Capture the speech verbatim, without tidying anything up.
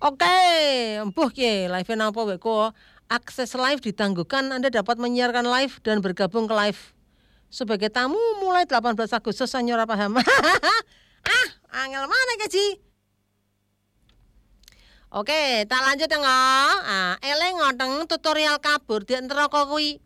Oke, empuh ki, live napa weko? Akses live ditangguhkan, Anda dapat menyiarkan live dan bergabung ke live sebagai tamu mulai delapan belas Agustus. Saya ora paham. Ah, angel mana Ji? Oke, tak lanjut ya. Ah, eleng ngoteng tutorial kabur di neraka kuwi.